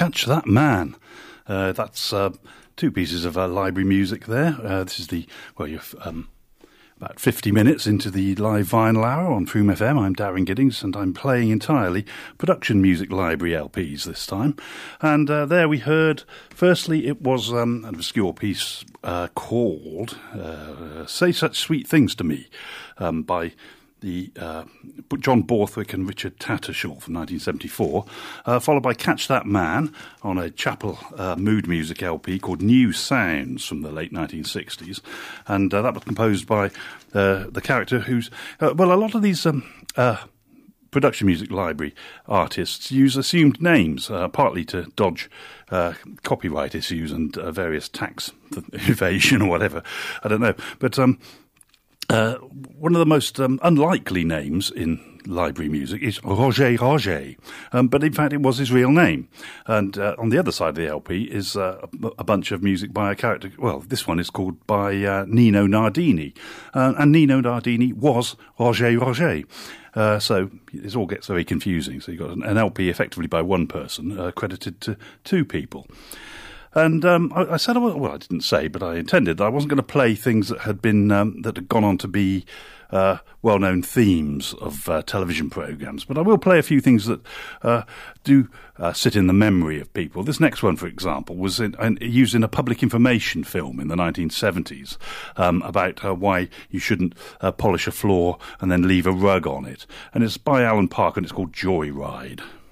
Catch That Man. That's two pieces of library music there. This is you're about 50 minutes into the live vinyl hour on Froome FM. I'm Darren Giddings, and I'm playing entirely production music library LPs this time. And there we heard, firstly, it was an obscure piece called Say Such Sweet Things to Me by the John Borthwick and Richard Tattershaw from 1974, followed by Catch That Man on a Chapel mood music LP called New Sounds from the late 1960s, and that was composed by the character who's a lot of these production music library artists use assumed names, partly to dodge copyright issues and various tax evasion or whatever. I don't know, but one of the most unlikely names in library music is Roger Roger, but in fact it was his real name. And on the other side of the LP is a bunch of music by a character. Well, this one is called by Nino Nardini, and Nino Nardini was Roger Roger. So it all gets very confusing. So you've got an LP effectively by one person credited to two people. And I said, well, I didn't say, but I intended that I wasn't going to play things that had been that had gone on to be well-known themes of television programmes. But I will play a few things that do sit in the memory of people. This next one, for example, was used in a public information film in the 1970s about why you shouldn't polish a floor and then leave a rug on it. And it's by Alan Parker, and it's called Joyride.